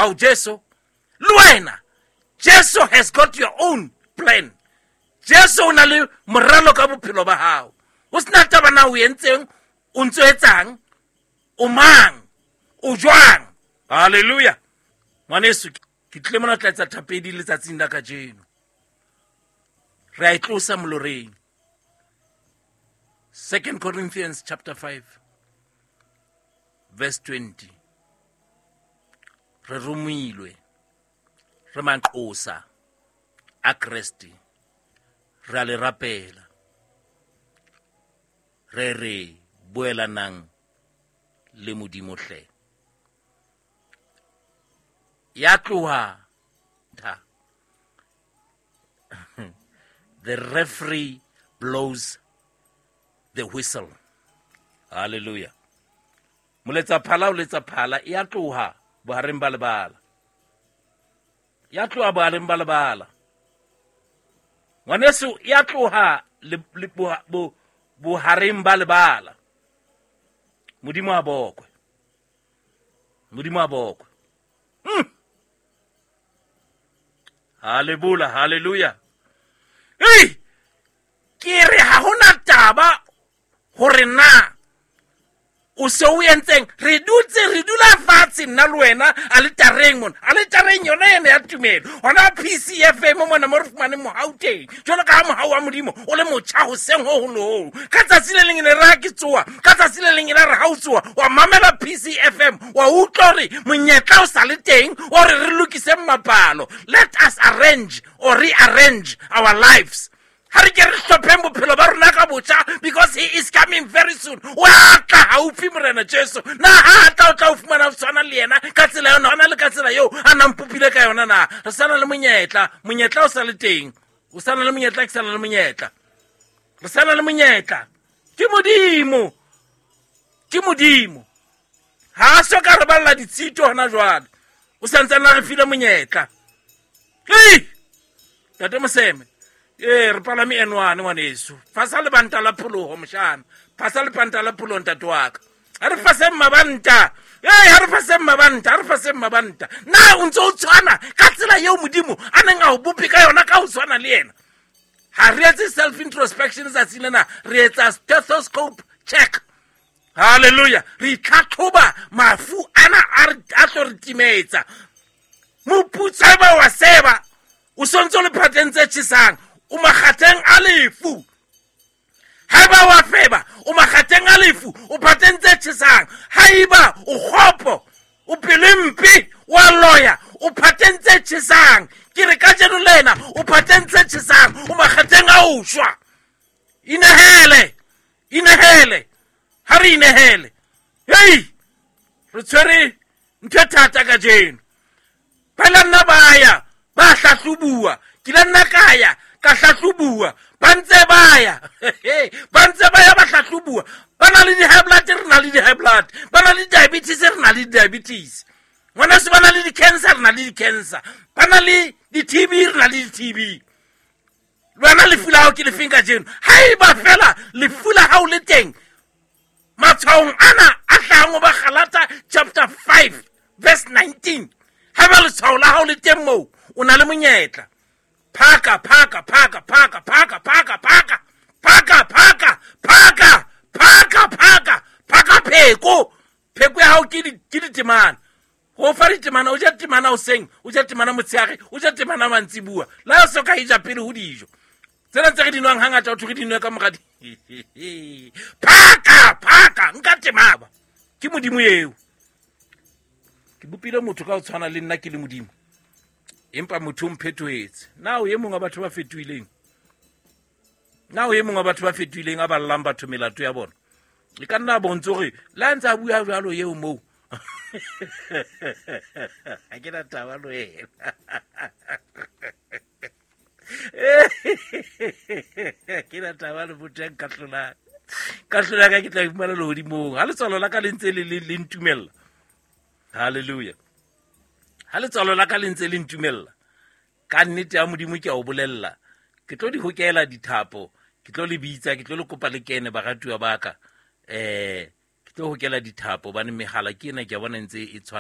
How Jesu? Luena. Jesu has got your own plan. Jesu na le moralo ka bophelo ba hao. O sna taba na o entseng, o ntse etsang, o mang, o jwang. Hallelujah. Ngwaneso ke tle mona tlatsa thapedi letsatsing la kajeno. Re a itlosa moloreng. 2 Corinthians chapter 5 verse 20. Re romilwe, re manqosa a Kriste, re le rapela, re boelanang le Modimo hle. Ya tloha ta. The referee blows the whistle. Hallelujah. Muletsa phala ya tloha bohareng ba lebala. Ya tloha bohareng ba lebala. Ngwaneso ya tloha bohareng ba lebala. Modimo a bokwe. Modimo a bokwe. Hallelujah. Hey! Kere ha hona taba hore na o se o entseng re dula fatshe nna le wena a le tareng yona ene ya tumelo ona PCFM mona mo re fumane mo Gauteng jalo ka mo wa Modimo o le motjha ho seng ho holo ka tsatsi le leng ne ra ke tsoa ka tsatsi le leng ne ra ha utsoa wa mamela PCFM wa utlori monyetla o sa le teng o re lokise mapalo. Let us arrange or rearrange our lives. Because he is coming very soon. Timodimo. Ha so ka re balla ditshito hona jwale. O santsana re file monyetla. Hey! Tate Moseme. Re palami N1 ngwaneso. Fasa le banta la pholoho moshana. Fasa le banta la pholoho ntate wa ka. Ha re fase mabanta. Ha re fase mabanta. Na o ntse o tshwana ka tsela eo Modimo a neng a o bopi ka yona ka o tshwana le yena. Ha re etse self introspection tsa tsilena, re etsa stethoscope check. Hallelujah. Re tlhatlhoba mafu ana a tlo re timetsa. Moputsa ba wa seba. O sontso le patentse tshesang. O makgateng a lefu. Haba wa feba, o makgateng a lefu, o patentse tshesang. Haiba o khopo, o pelempi, wa lawyer, o patentse tshesang. Ke re ka jeno lena, o patentse tshesang, o makgateng a ushwa. Inehele. Hari inehele. Hey! Re tshwere ntho thata ka jeno. Phela nna baya, ba hlahlubua. Kila nna kaya ka hlahlubua. Bantse baya ba hlahlubua. Bana le di high blood, re na le di high blood. Bana le diabetes, re na le diabetes. Ngwana se bana le di cancer, re na le di cancer. Bana le di TB, re na le di TB. Lwana le fula ho ke le finga jeno. Haiba fela le fula ha o le teng. Matshwaong ana a hlahango ba Galata chapter 5 verse 19. Haba le tshwao la ha o le teng moo, o na le monyetla. Phaka pheko ya hao ke di temana. Ho fa di temana, o ja temana o seng, o ja temana motsheare, o ja temana mantsibua. La so ka hija pele ho dijo. Tsena tse re di nwang hangata o thuke di nwe ka moradi. Phaka nka temaba. Ke Modimo eo. Ke bopile motho ka o tshwana le nna ke le Modimo. Empa motho mphethoetse. Nao ye mongwe batho ba fetoileng. A ba llang batho melato ya bona. E ka nna bontso re la ntse a bua jalo yeo moo. A ke na taba lo ena. Ke na taba le boteng ka hlola ka ke tla fumana le hodimo. Ha le tsalo la ka le ntse le ntumella. Hallelujah. Ha le tsalo la ka le ntse le ntumella. Ka nnete ya Modimo ke a o bolella. Ke tlo di hokela dithapo, ke tlo le bitsa, ke tlo le kopa le kene baratuwa ba ka. Ke tlo hokela dithapo bane megala ke ena ke a bona ntse e tshwana.